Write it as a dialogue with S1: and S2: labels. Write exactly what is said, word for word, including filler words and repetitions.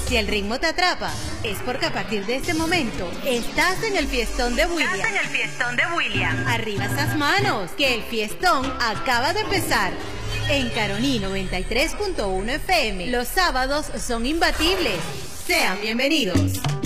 S1: Si el ritmo te atrapa, es porque a partir de este momento estás en el fiestón de William.
S2: Estás en el fiestón de William.
S1: Arriba esas manos, que el fiestón acaba de empezar. En Caroní noventa y tres punto uno F M, los sábados son imbatibles. Sean bienvenidos.